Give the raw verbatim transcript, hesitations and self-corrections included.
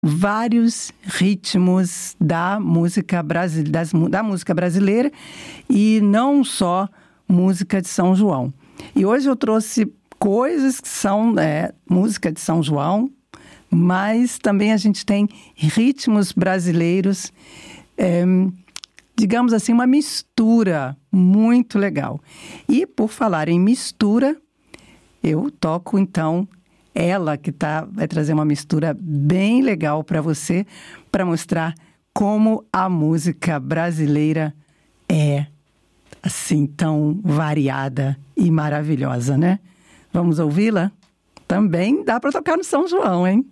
vários ritmos da música, brasile... das... da música brasileira e não só música de São João. E hoje eu trouxe coisas que são é, música de São João, mas também a gente tem ritmos brasileiros, é, digamos assim, uma mistura muito legal. E por falar em mistura, eu toco então ela que tá, vai trazer uma mistura bem legal para você, para mostrar como a música brasileira é assim tão variada e maravilhosa, né? Vamos ouvi-la? Também dá para tocar no São João, hein?